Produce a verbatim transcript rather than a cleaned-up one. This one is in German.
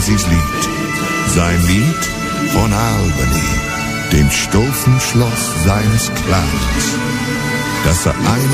Mackenzie's Lied. Sein Lied von Albany, dem stolzen Schloss seines Clans, das er eine